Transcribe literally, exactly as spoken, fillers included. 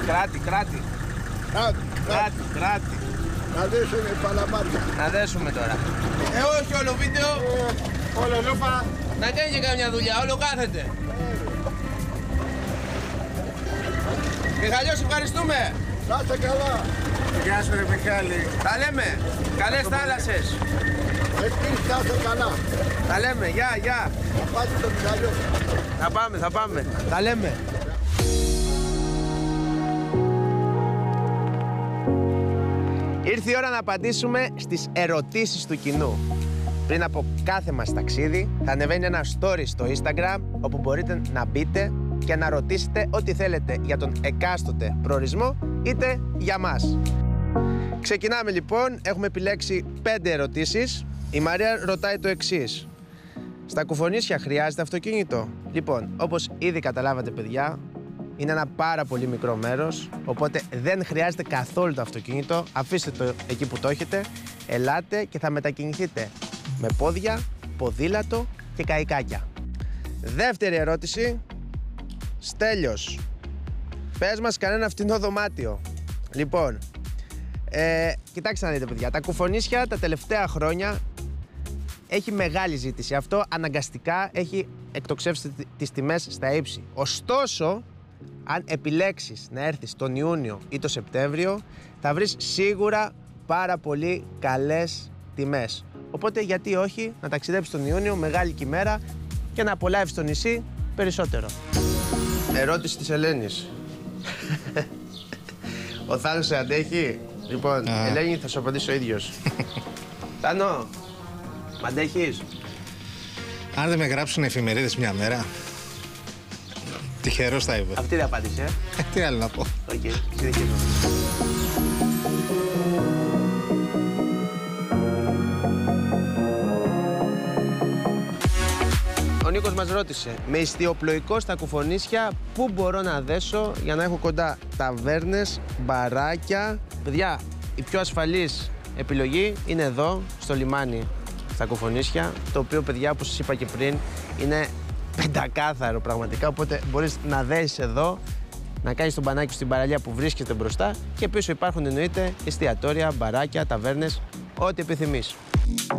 Κράτη, κράτη. Κράτη, Κράτη, κράτη. Να δέσουμε παλαμάρια. Να δέσουμε τώρα. Ε, όχι όλο βίντεο. Ε, όλο λούπα. Να κάνει και καμιά δουλειά, όλο κάθεται. Μιχαλιός, ευχαριστούμε. Να είστε καλά. Γεια σου ρε Μιχάλη. Τα λέμε. Καλές θάλασσες. Επίσης να είστε καλά. Τα λέμε, γεια, γεια. Θα πάτε το Μιχαλιό. Θα πάμε, θα πάμε. Τα λέμε. Ήρθε η ώρα να απαντήσουμε στις ερωτήσεις του κοινού. Πριν από κάθε μας ταξίδι θα ανεβαίνει ένα story στο Instagram όπου μπορείτε να μπείτε και να ρωτήσετε ό,τι θέλετε για τον εκάστοτε προορισμό είτε για μας. Ξεκινάμε λοιπόν, έχουμε επιλέξει πέντε ερωτήσεις. Η Μαρία ρωτάει το εξής. Στα Κουφονίσια χρειάζεται αυτοκίνητο? Λοιπόν, όπως ήδη καταλάβατε παιδιά, είναι ένα πάρα πολύ μικρό μέρος, οπότε δεν χρειάζεται καθόλου το αυτοκίνητο. Αφήστε το εκεί που το έχετε, ελάτε και θα μετακινηθείτε με πόδια, ποδήλατο και καϊκάκια. Δεύτερη ερώτηση. Στέλιος, πες μας κανένα φτηνό δωμάτιο. Λοιπόν, ε, κοιτάξτε να δείτε παιδιά, τα Κουφονίσια τα τελευταία χρόνια έχει μεγάλη ζήτηση. Αυτό αναγκαστικά έχει εκτοξεύσει τις τιμές στα ύψη. Ωστόσο, αν επιλέξεις να έρθεις τον Ιούνιο ή τον Σεπτέμβριο, θα βρεις σίγουρα πάρα πολύ καλές τιμές. Οπότε γιατί όχι να ταξιδέψεις τον Ιούνιο, μεγάλη ημέρα, και να απολαύσεις το νησί περισσότερο. Ερώτηση της Ελένης. Ο Θάνος σε αντέχει? Λοιπόν, Α. Ελένη, θα σου απαντήσω ο ίδιος. Θάνο, μ' αντέχεις? Αν δεν με γράψουν εφημερίδες μια μέρα, τυχερός θα είμαι. Αυτή δεν απάντησε, ε. Τι άλλο να πω. Οκ, okay, συνεχίζουμε. Ο Νίκος μας ρώτησε, με ιστιοπλοϊκό στα Κουφονίσια, πού μπορώ να δέσω για να έχω κοντά ταβέρνες, μπαράκια? Παιδιά, η πιο ασφαλής επιλογή είναι εδώ, στο λιμάνι, στα Κουφονίσια, το οποίο, παιδιά, όπως σας είπα και πριν, είναι πεντακάθαρο πραγματικά, οπότε μπορείς να δέσεις εδώ, να κάνεις τον μπανάκι στην παραλία που βρίσκεται μπροστά και πίσω υπάρχουν εννοείται εστιατόρια, μπαράκια, ταβέρνες, ό,τι επιθυμείς.